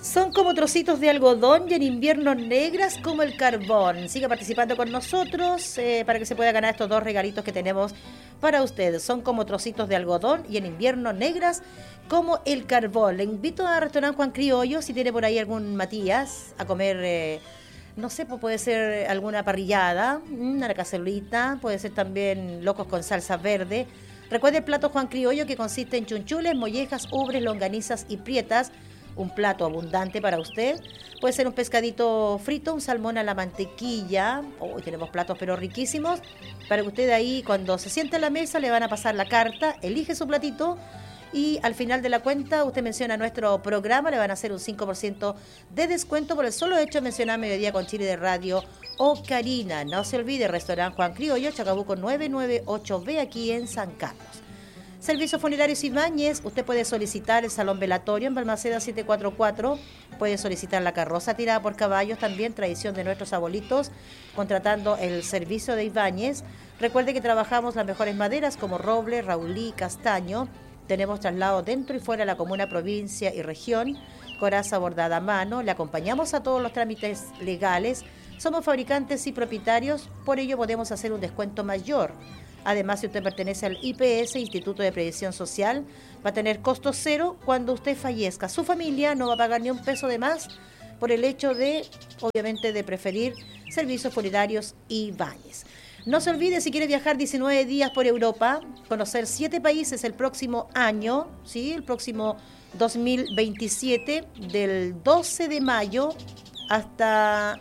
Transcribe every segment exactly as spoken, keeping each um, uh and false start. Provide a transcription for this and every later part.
Son como trocitos de algodón y en invierno negras como el carbón. Siga participando con nosotros eh, para que se pueda ganar estos dos regalitos que tenemos para ustedes. Son como trocitos de algodón y en invierno negras como el carbón. Le invito al restaurante Juan Criollo, si tiene por ahí algún Matías, a comer, eh, no sé, pues puede ser alguna parrillada, una cacerolita, puede ser también locos con salsa verde. Recuerde el plato Juan Criollo, que consiste en chunchules, mollejas, ubres, longanizas y prietas. Un plato abundante para usted. Puede ser un pescadito frito, un salmón a la mantequilla. Hoy oh, tenemos platos pero riquísimos. Para que usted ahí, cuando se siente a la mesa, le van a pasar la carta, elige su platito y al final de la cuenta usted menciona nuestro programa, le van a hacer un cinco por ciento de descuento por el solo hecho de mencionar Mediodía con Chile de Radio o Karina. No se olvide, Restaurante Juan Criollo, Chacabuco nueve nueve ocho B, aquí en San Carlos. Servicios Funerarios Ibáñez, usted puede solicitar el salón velatorio en Balmaceda setecientos cuarenta y cuatro, puede solicitar la carroza tirada por caballos, también tradición de nuestros abuelitos, contratando el servicio de Ibáñez. Recuerde que trabajamos las mejores maderas como roble, raulí, castaño. Tenemos traslado dentro y fuera de la comuna, provincia y región, coraza bordada a mano. Le acompañamos a todos los trámites legales. Somos fabricantes y propietarios, por ello podemos hacer un descuento mayor. Además, si usted pertenece al I P S, Instituto de Previsión Social, va a tener costo cero cuando usted fallezca. Su familia no va a pagar ni un peso de más por el hecho de, obviamente, de preferir servicios funerarios Ibáñez. No se olvide, si quiere viajar diecinueve días por Europa, conocer siete países el próximo año, ¿sí? El próximo dos mil veintisiete, del doce de mayo hasta...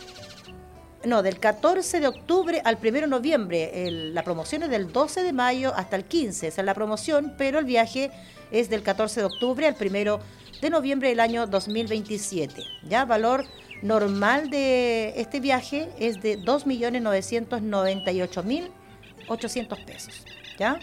No, del catorce de octubre al primero de noviembre. El, la promoción es del doce de mayo hasta el quince. Esa es la promoción, pero el viaje es del catorce de octubre al primero de noviembre del año dos mil veintisiete. Ya, valor normal de este viaje es de dos millones novecientos noventa y ocho mil ochocientos pesos. ¿Ya?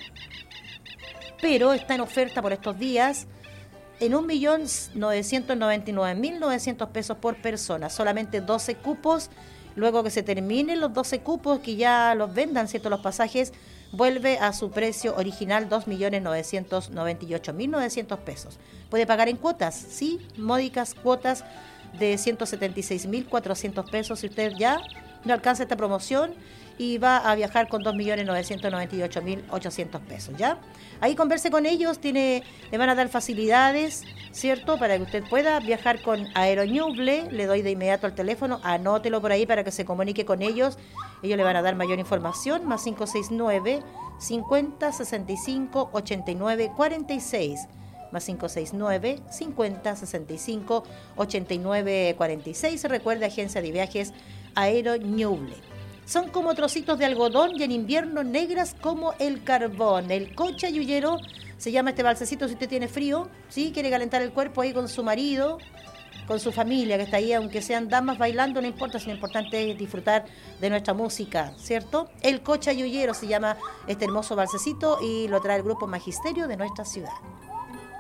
Pero está en oferta por estos días en un millón novecientos noventa y nueve mil novecientos pesos por persona. Solamente doce cupos. Luego que se terminen los doce cupos, que ya los vendan, ¿cierto?, los pasajes, vuelve a su precio original, dos millones novecientos noventa y ocho mil novecientos pesos. Puede pagar en cuotas, sí, módicas cuotas de ciento setenta y seis mil cuatrocientos pesos si usted ya no alcanza esta promoción y va a viajar con dos millones novecientos noventa y ocho mil ochocientos pesos, ¿ya? Ahí converse con ellos, tiene, le van a dar facilidades, ¿cierto?, para que usted pueda viajar con Aeroñuble. Le doy de inmediato el teléfono, anótelo por ahí para que se comunique con ellos. Ellos le van a dar mayor información, más cinco seis nueve, cincuenta, sesenta y cinco, ochenta y nueve, cuarenta y seis, más cinco seis nueve, cincuenta, sesenta y cinco, ochenta y nueve, cuarenta y seis. Recuerde, agencia de viajes Aeroñuble. Son como trocitos de algodón y en invierno negras como el carbón. El cochayuyero se llama este balsecito si usted tiene frío, ¿sí? Quiere calentar el cuerpo ahí con su marido, con su familia que está ahí, aunque sean damas bailando, no importa, si lo importante es disfrutar de nuestra música, ¿cierto? El cochayuyero se llama este hermoso balsecito y lo trae el grupo Magisterio de nuestra ciudad.